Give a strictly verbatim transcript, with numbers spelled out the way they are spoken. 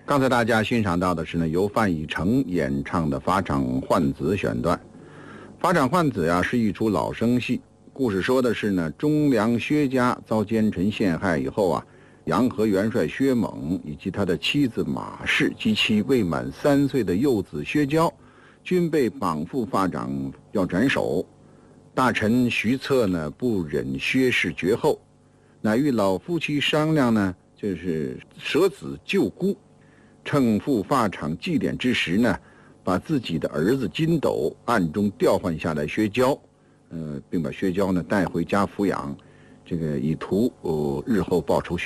刚才大家欣赏到的是呢，由范以成演唱的《法场换子》选段。《法场换子》呀，是一出老生戏。故事说的是呢，忠良薛家遭奸臣陷害以后啊，洋河元帅薛猛以及他的妻子马氏及其未满三岁的幼子薛娇，均被绑赴法场要斩首。大臣徐策呢，不忍薛氏绝后，乃与老夫妻商量呢，就是舍子救姑。趁赴法场祭奠之时呢，把自己的儿子金斗暗中调换下来薛娇，呃，并把薛娇呢带回家抚养，这个以图呃日后报仇雪